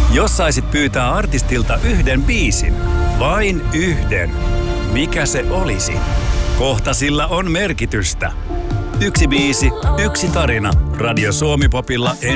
Jos saisit pyytää artistilta yhden biisin, vain yhden, mikä se olisi? Kohta sillä on merkitystä. Yksi biisi, yksi tarina. Radio Suomi Popilla